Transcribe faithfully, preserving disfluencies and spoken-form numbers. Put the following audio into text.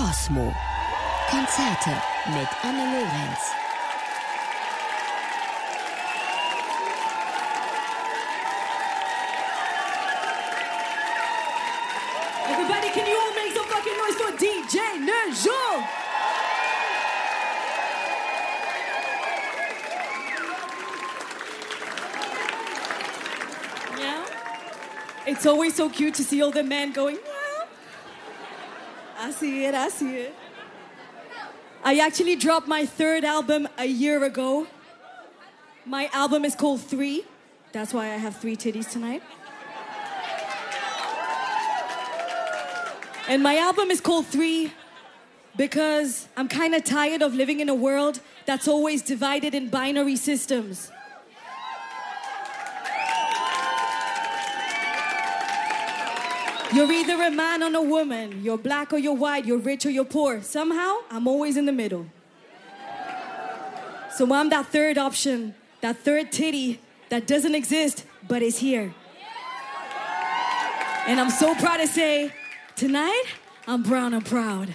Kosmo. Konzerte mit Anne Lorenz. Everybody, can you all make some fucking noise for D J Nerjol? Yeah? It's always so cute to see all the men going, yeah. I see it, I see it. I actually dropped my third album a year ago. My album is called Three. That's why I have three titties tonight. And my album is called Three because I'm kind of tired of living in a world that's always divided in binary systems. You're either a man or a woman. You're black or you're white. You're rich or you're poor. Somehow, I'm always in the middle. So I'm that third option, that third titty that doesn't exist but is here. And I'm so proud to say, tonight, I'm brown and proud.